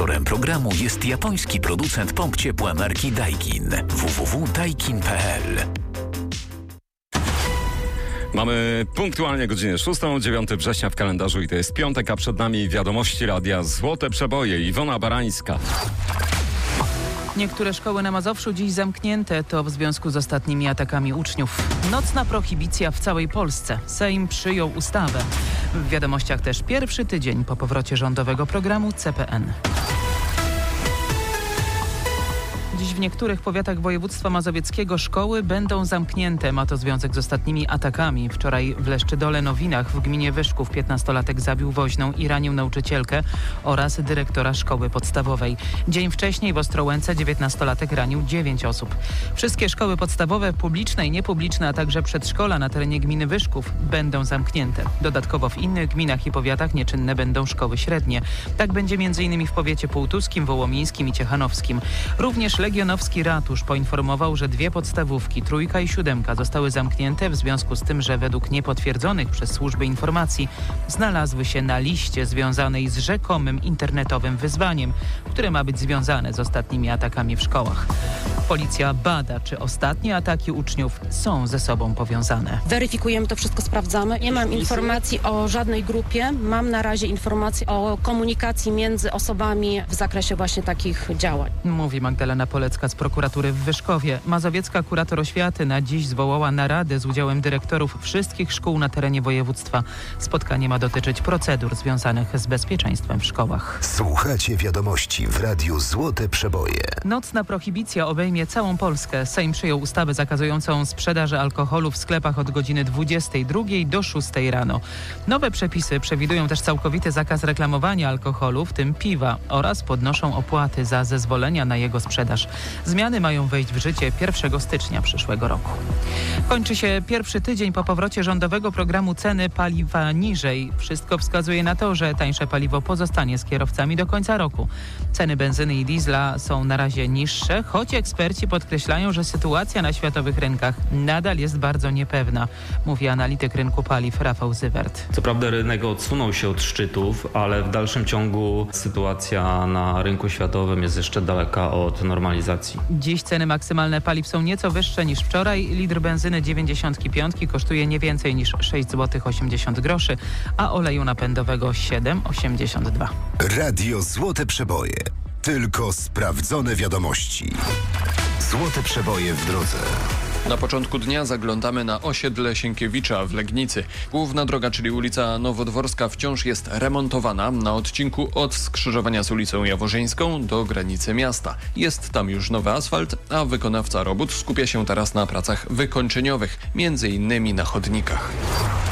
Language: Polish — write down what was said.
Sponsorem programu jest japoński producent pomp ciepła marki Daikin. www.daikin.pl. Mamy punktualnie godzinę 6, 9 września w kalendarzu i to jest piątek, a przed nami wiadomości radia Złote Przeboje. Iwona Barańska. Niektóre szkoły na Mazowszu dziś zamknięte, to w związku z ostatnimi atakami uczniów. Nocna prohibicja w całej Polsce. Sejm przyjął ustawę. W wiadomościach też pierwszy tydzień po powrocie rządowego programu CPN. Dziś w niektórych powiatach województwa mazowieckiego szkoły będą zamknięte. Ma to związek z ostatnimi atakami. Wczoraj w Leszczydole-Nowinach w gminie Wyszków 15-latek zabił woźną i ranił nauczycielkę oraz dyrektora szkoły podstawowej. Dzień wcześniej w Ostrołęce 19-latek ranił 9 osób. Wszystkie szkoły podstawowe, publiczne i niepubliczne, a także przedszkola na terenie gminy Wyszków będą zamknięte. Dodatkowo w innych gminach i powiatach nieczynne będą szkoły średnie. Tak będzie m.in. w powiecie półtuskim, wołomińskim i ciechanowskim. Również Legionowski Ratusz poinformował, że 2 podstawówki, 3 i 7 zostały zamknięte w związku z tym, że według niepotwierdzonych przez służby informacji znalazły się na liście związanej z rzekomym internetowym wyzwaniem, które ma być związane z ostatnimi atakami w szkołach. Policja bada, czy ostatnie ataki uczniów są ze sobą powiązane. Weryfikujemy to wszystko, sprawdzamy. Nie mam informacji o żadnej grupie. Mam na razie informacje o komunikacji między osobami w zakresie właśnie takich działań. Mówi Magdalena Polecka z prokuratury w Wyszkowie. Mazowiecka kurator oświaty na dziś zwołała naradę z udziałem dyrektorów wszystkich szkół na terenie województwa. Spotkanie ma dotyczyć procedur związanych z bezpieczeństwem w szkołach. Słuchacie wiadomości w Radiu Złote Przeboje. Nocna prohibicja obejmie całą Polskę. Sejm przyjął ustawę zakazującą sprzedaży alkoholu w sklepach od godziny 22 do 6 rano. Nowe przepisy przewidują też całkowity zakaz reklamowania alkoholu, w tym piwa, oraz podnoszą opłaty za zezwolenia na jego sprzedaż. Zmiany mają wejść w życie 1 stycznia przyszłego roku. Kończy się pierwszy tydzień po powrocie rządowego programu ceny paliwa niżej. Wszystko wskazuje na to, że tańsze paliwo pozostanie z kierowcami do końca roku. Ceny benzyny i diesla są na razie niższe, choć eksperci podkreślają, że sytuacja na światowych rynkach nadal jest bardzo niepewna, mówi analityk rynku paliw Rafał Zywert. Co prawda rynek odsunął się od szczytów, ale w dalszym ciągu sytuacja na rynku światowym jest jeszcze daleka od normalizacji. Dziś ceny maksymalne paliw są nieco wyższe niż wczoraj. Litr benzyny 95 kosztuje nie więcej niż 6,80 zł, a oleju napędowego 7,82. Radio Złote Przeboje. Tylko sprawdzone wiadomości. Złote Przeboje w drodze. Na początku dnia zaglądamy na osiedle Sienkiewicza w Legnicy. Główna droga, czyli ulica Nowodworska, wciąż jest remontowana na odcinku od skrzyżowania z ulicą Jaworzyńską do granicy miasta. Jest tam już nowy asfalt, a wykonawca robót skupia się teraz na pracach wykończeniowych, między innymi na chodnikach.